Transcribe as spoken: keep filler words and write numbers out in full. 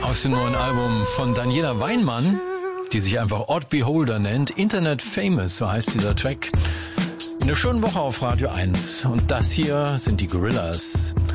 aus dem neuen Album von Daniela Weinmann, die sich einfach Odd Beholder nennt. Internet Famous, so heißt dieser Track. Eine schöne Woche auf Radio eins. Und das hier sind die Gorillaz.